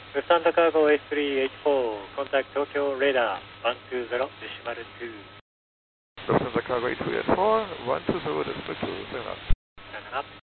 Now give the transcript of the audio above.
Lufthansa Cargo A384, contact Tokyo radar 120 decimal 2. Lufthansa Cargo A384, 120 decimal 2, 正好。 正好。